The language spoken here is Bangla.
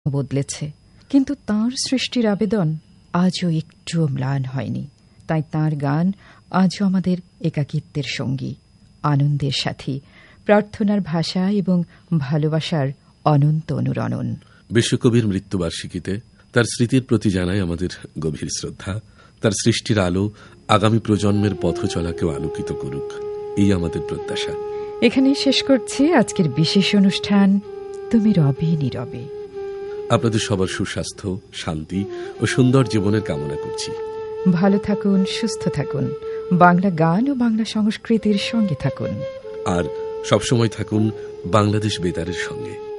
বদলেছে, কিন্তু তাঁর সৃষ্টির আবেদন আজও একটুও ম্লান হয়নি। তাই তাঁর গান আজও আমাদের একাকিত্বের সঙ্গী, আনন্দের সাথী, প্রার্থনার ভাষা এবং ভালোবাসার অনন্ত অনুরণন। বিশ্বকবির মৃত্যুবার্ষিকীতে তার স্মৃতির প্রতি জানাই আমাদের গভীর শ্রদ্ধা। তার সৃষ্টির আলো আগামী প্রজন্মের পথ চলাকেও আলোকিত করুক, এই আমাদের প্রত্যাশা। এখানেই শেষ করছি আজকের বিশেষ অনুষ্ঠান তুমি রবে নীরবে। আপনাদের সবার সুস্বাস্থ্য, শান্তি ও সুন্দর জীবনের কামনা করছি। ভালো থাকুন, সুস্থ থাকুন, বাংলা গান ও বাংলা সংস্কৃতির সঙ্গে থাকুন, আর সবসময় থাকুন বাংলাদেশ বেতারের সঙ্গে।